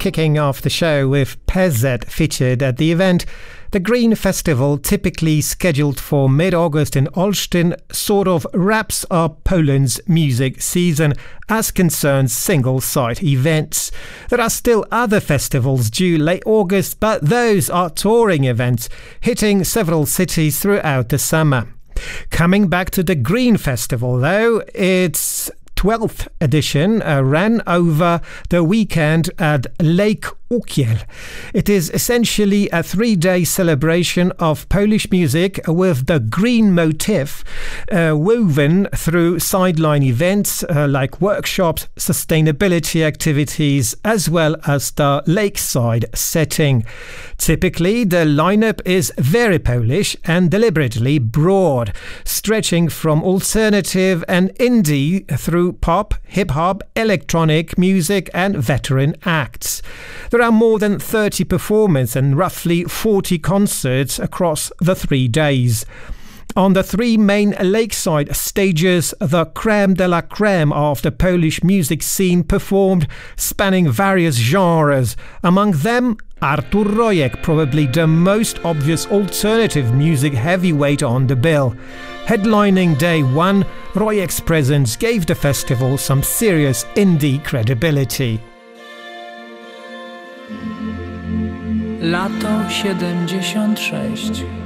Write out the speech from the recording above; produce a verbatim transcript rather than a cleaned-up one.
kicking off the show with P Z featured at the event. The Green Festival, typically scheduled for mid-August in Olsztyn, sort of wraps up Poland's music season as concerns single-site events. There are still other festivals due late August, but those are touring events, hitting several cities throughout the summer. Coming back to the Green Festival, though, its twelfth edition uh, ran over the weekend at Lake Ukiel. It is essentially a three-day celebration of Polish music with the green motif uh, woven through sideline events uh, like workshops, sustainability activities, as well as the lakeside setting. Typically, the lineup is very Polish and deliberately broad, stretching from alternative and indie through pop, hip-hop, electronic music and veteran acts. There are more than thirty performers and roughly forty concerts across the three days. On the three main lakeside stages, the crème de la crème of the Polish music scene performed, spanning various genres. Among them, Artur Rojek, probably the most obvious alternative music heavyweight on the bill. Headlining day one, Rojek's presence gave the festival some serious indie credibility. Lato siedemdziesiąt sześć.